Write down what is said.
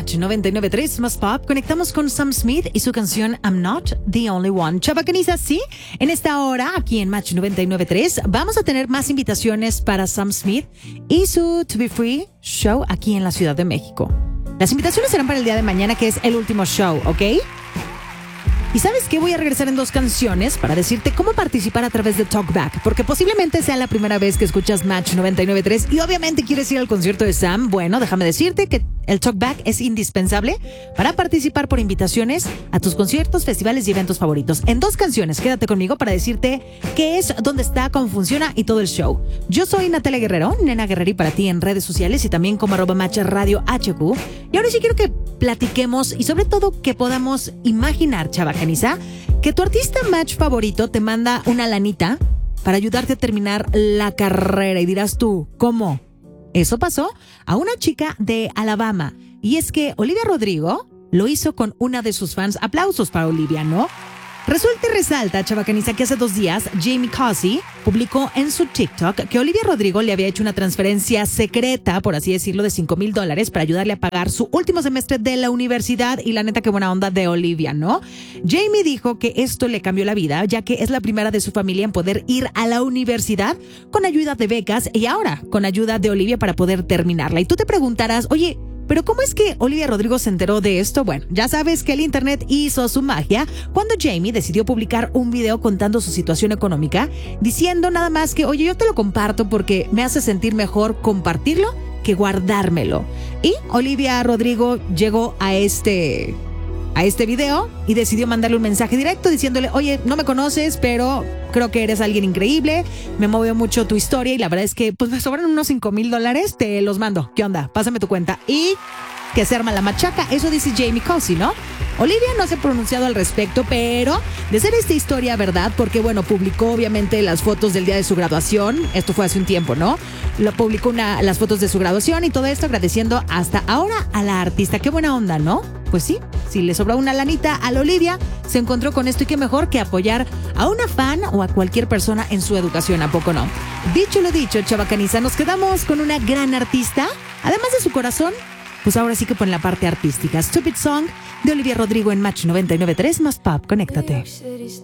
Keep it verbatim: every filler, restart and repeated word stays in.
Match noventa y nueve punto tres más Pop. Conectamos con Sam Smith y su canción I'm Not the Only One. Chava Caniza, sí, en esta hora, aquí en Match noventa y nueve punto tres, vamos a tener más invitaciones para Sam Smith y su To Be Free show aquí en la Ciudad de México. Las invitaciones serán para el día de mañana, que es el último show, ¿ok? Y ¿sabes qué? Voy a regresar en dos canciones para decirte cómo participar a través de Talkback, porque posiblemente sea la primera vez que escuchas Match noventa y nueve punto tres y obviamente quieres ir al concierto de Sam. Bueno, déjame decirte que el Talkback es indispensable para participar por invitaciones a tus conciertos, festivales y eventos favoritos. En dos canciones, quédate conmigo para decirte qué es, dónde está, cómo funciona y todo el show. Yo soy Natalia Guerrero, Nena Guerreri para ti en redes sociales y también como arroba Match Radio H Q. Y ahora sí quiero que platiquemos y sobre todo que podamos imaginar, Chava Caniza, que tu artista Match favorito te manda una lanita para ayudarte a terminar la carrera. Y dirás tú, ¿cómo? Eso pasó a una chica de Alabama. Y es que Olivia Rodrigo lo hizo con una de sus fans. Aplausos para Olivia, ¿no? Resulta y resalta, Chava Caniza, que hace dos días Jamie Cossey publicó en su TikTok que Olivia Rodrigo le había hecho una transferencia secreta, por así decirlo, de cinco mil dólares para ayudarle a pagar su último semestre de la universidad. Y la neta, qué buena onda de Olivia, ¿no? Jamie dijo que esto le cambió la vida, ya que es la primera de su familia en poder ir a la universidad con ayuda de becas y ahora con ayuda de Olivia para poder terminarla. Y tú te preguntarás, oye, ¿pero cómo es que Olivia Rodrigo se enteró de esto? Bueno, ya sabes que el internet hizo su magia cuando Jamie decidió publicar un video contando su situación económica, diciendo nada más que, oye, yo te lo comparto porque me hace sentir mejor compartirlo que guardármelo. Y Olivia Rodrigo llegó a este... a este video y decidió mandarle un mensaje directo diciéndole, oye, no me conoces, pero creo que eres alguien increíble, me movió mucho tu historia y la verdad es que pues me sobran unos cinco mil dólares, te los mando, ¿qué onda? Pásame tu cuenta. Y que se arma la machaca, eso dice Jamie Cossey, ¿no? Olivia no se ha pronunciado al respecto, pero de ser esta historia verdad, porque bueno, publicó obviamente las fotos del día de su graduación, esto fue hace un tiempo, ¿no? Lo publicó una, las fotos de su graduación y todo esto agradeciendo hasta ahora a la artista. Qué buena onda, ¿no? Pues sí, si le sobró una lanita a la Olivia, se encontró con esto y qué mejor que apoyar a una fan o a cualquier persona en su educación, ¿a poco no? Dicho lo dicho, Chava Caniza, nos quedamos con una gran artista, además de su corazón, pues ahora sí que pon la parte artística. Stupid Song de Olivia Rodrigo en Match noventa y nueve punto tres más Pop. Conéctate.